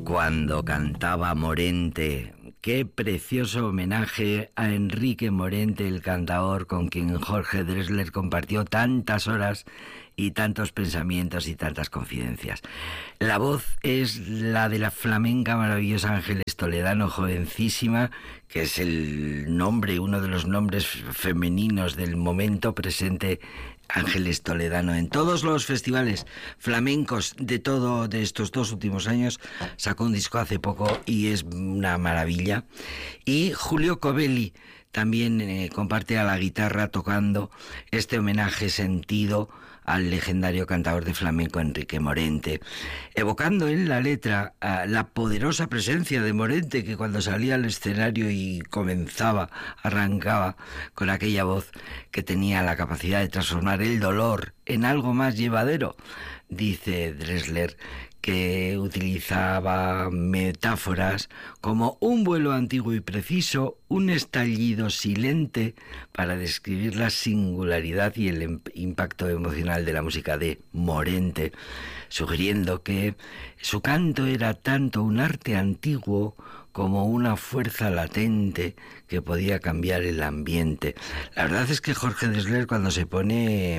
Cuando cantaba Morente. Qué precioso homenaje a Enrique Morente, el cantador con quien Jorge Drexler compartió tantas horas y tantos pensamientos y tantas confidencias. La voz es la de la flamenca maravillosa Ángeles Toledano, jovencísima, que es el nombre, uno de los nombres femeninos del momento presente. Ángeles Toledano en todos los festivales flamencos de estos 2 últimos años. Sacó un disco hace poco y es una maravilla. Y Julio Covelli también comparte a la guitarra tocando este homenaje sentido al legendario cantador de flamenco Enrique Morente, evocando en la letra la poderosa presencia de Morente, que cuando salía al escenario y arrancaba con aquella voz que tenía la capacidad de transformar el dolor en algo más llevadero. Dice Drexler que utilizaba metáforas como un vuelo antiguo y preciso, un estallido silente para describir la singularidad y el impacto emocional de la música de Morente, sugiriendo que su canto era tanto un arte antiguo como una fuerza latente que podía cambiar el ambiente. La verdad es que Jorge Drexler, cuando se pone,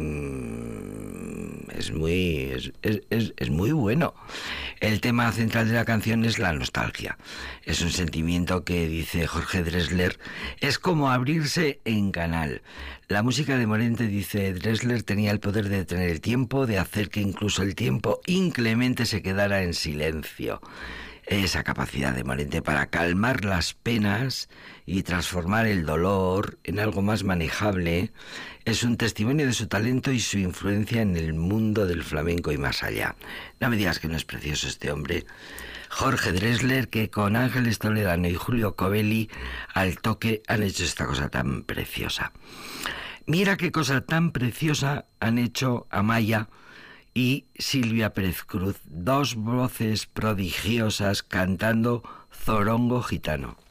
es muy bueno. El tema central de la canción es la nostalgia. Es un sentimiento que, dice Jorge Drexler, es como abrirse en canal. La música de Morente, dice Drexler, tenía el poder de detener el tiempo, de hacer que incluso el tiempo inclemente se quedara en silencio. Esa capacidad de Morente para calmar las penas y transformar el dolor en algo más manejable es un testimonio de su talento y su influencia en el mundo del flamenco y más allá. No me digas que no es precioso este hombre. Jorge Drexler, que con Ángeles Toledano y Julio Covelli al toque han hecho esta cosa tan preciosa. Mira qué cosa tan preciosa han hecho Amaya y Silvia Pérez Cruz, 2 voces prodigiosas cantando Zorongo Gitano.